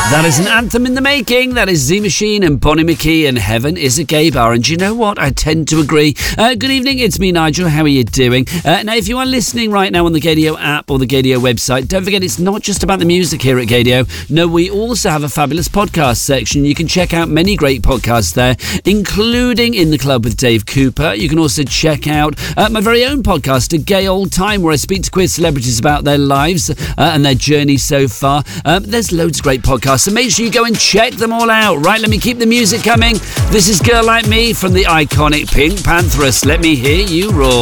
That is an anthem in the making. That is Z Machine and Bonnie McKee and Heaven is a Gay Bar. And you know what? I tend to agree. Good evening, it's me, Nigel. How are you doing? Now, if you are listening right now on the Gaydio app or the Gaydio website, don't forget it's not just about the music here at Gaydio. No, we also have a fabulous podcast section. You can check out many great podcasts there, including In the Club with Dave Cooper. You can also check out my very own podcast, A Gay Old Time, where I speak to queer celebrities about their lives and their journey so far. There's loads of great podcasts, so make sure you go and check them all out. Right, let me keep the music coming. This is Girl Like Me from the iconic Pink Pantheress. Let me hear you roar.